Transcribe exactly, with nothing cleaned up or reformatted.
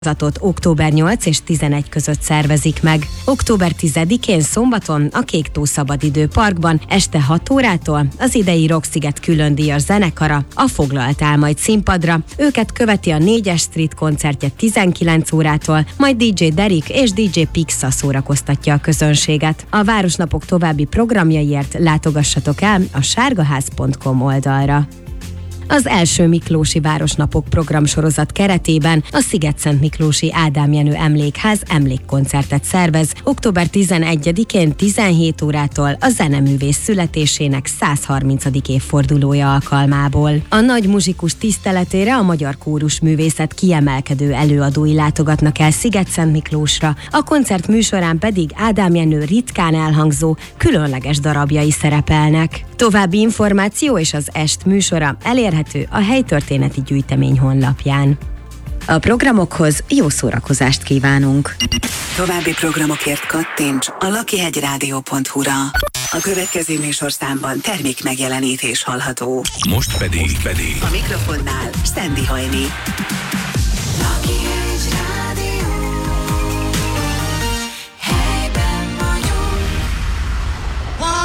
október nyolc és tizenegy között szervezik meg. október tizedikén szombaton a Kéktó Szabadidő Parkban este hat órától az idei Rocksziget különdíjas zenekara, a Foglalt áll majd színpadra. Őket követi a négyes Street koncertje tizenkilenc órától, majd dé dzsé Derik és dé dzsé Pixa szórakoztatja a közönséget. A Városnapok további programjaiért látogassatok el a sárgaház pont com oldalra. Az első Miklósi Városnapok programsorozat keretében a Szigetszentmiklósi Ádám Jenő Emlékház emlékkoncertet szervez október tizenegyedikén tizenhét órától a zeneművész születésének százharmincadik évfordulója alkalmából. A nagy muzsikus tiszteletére a magyar kórusművészet kiemelkedő előadói látogatnak el Szigetszentmiklósra, a koncert műsorán pedig Ádám Jenő ritkán elhangzó, különleges darabjai szerepelnek. További információ és az est műsora elérhető a helytörténeti gyűjtemény honlapján. A programokhoz jó szórakozást kívánunk! További programokért kattints a lakihegyrádió pont hu-ra. A következő műsorszámban termék megjelenítés hallható. Most pedig, pedig a mikrofonnál Szendi Hajni. Lakihegy.